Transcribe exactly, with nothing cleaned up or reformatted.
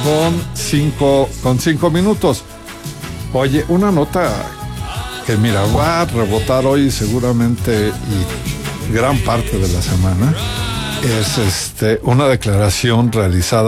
con cinco, con cinco minutos. Oye, una nota que mira, va a rebotar hoy seguramente y gran parte de la semana. Es este una declaración realizada